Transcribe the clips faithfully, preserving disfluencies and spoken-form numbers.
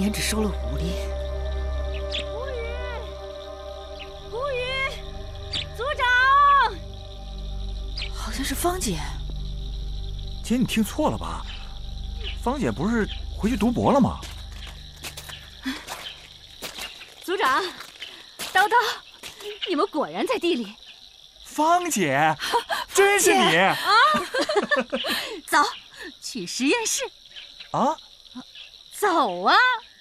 年只收了五粒。 无语，无语，组长， 好像是芳姐。 姐，你听错了吧？芳姐不是回去读博了吗？ 组长，叨叨，你们果然在地里。 芳姐，真是你啊！ 走，去实验室。 啊？ 走啊！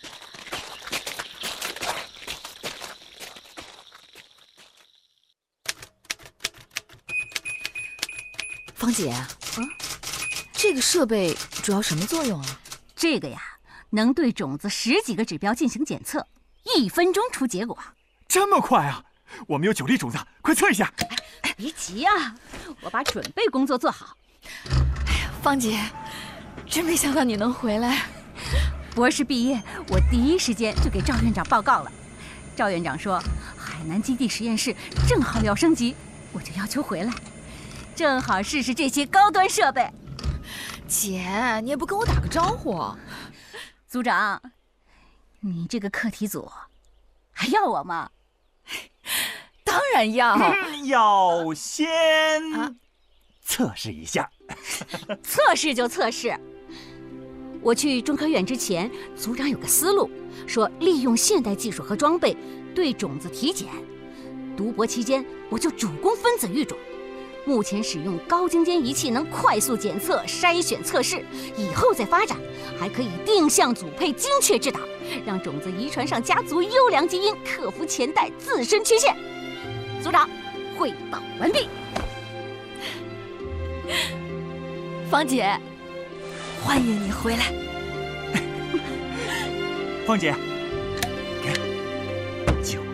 芳姐，嗯，这个设备主要什么作用啊？ 这个呀，能对种子十几个指标进行检测，一分钟出结果。 这么快啊！我们有九粒种子，快测一下。 哎，别急啊，我把准备工作做好。 哎呀，芳姐，真没想到你能回来。 博士毕业，我第一时间就给赵院长报告了。赵院长说，海南基地实验室正好要升级，我就要求回来，正好试试这些高端设备。 姐，你也不跟我打个招呼。 组长，你这个课题组还要我吗？ 当然要。 嗯、要先测试一下。 测试就测试。我去中科院之前，组长有个思路，说利用现代技术和装备对种子体检。读博期间，我就主攻分子育种。目前使用高精尖仪器能快速检测、筛选、测试，以后再发展，还可以定向组配、精确制导，让种子遗传上家族优良基因，克服前代自身缺陷。组长，汇报完毕。 芳姐，欢迎你回来。 芳姐，给九